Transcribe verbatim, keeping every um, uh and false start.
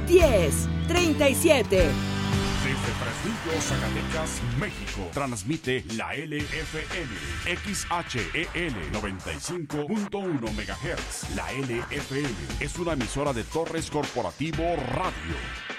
diez treinta y siete. Desde Fresnillo, Zacatecas, México, transmite la L F M, X H E L noventa y cinco punto uno megahertz. La L F M es una emisora de Torres Corporativo Radio.